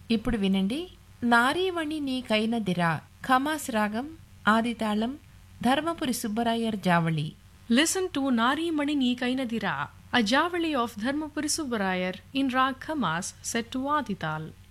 ఇప్పుడు వినండి, నారీమణి నీకైనదిరా ఖమాస్ రాగం ఆదితాళం Dharmapuri సుబ్బరాయర్ Javali. Listen to Nari Mani Neekainadira, a Javali of Dharmapuri Subbarayar in Rag Khamas set to Adital.